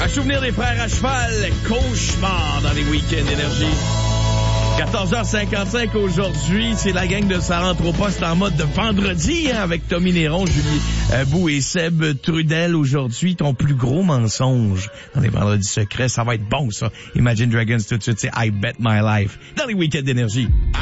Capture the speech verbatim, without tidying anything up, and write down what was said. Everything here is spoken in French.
souvenir des frères à cheval, cauchemar dans les week-ends d'énergie. quatorze heures cinquante-cinq aujourd'hui, c'est la gang de Ça rentre au poste en mode de vendredi, hein, avec Tommy Néron, Julie euh, Bou et Seb Trudel aujourd'hui. Ton plus gros mensonge dans les vendredis secrets, ça va être bon ça. Imagine Dragons tout de suite, c'est I Bet My Life dans les week-ends d'énergie.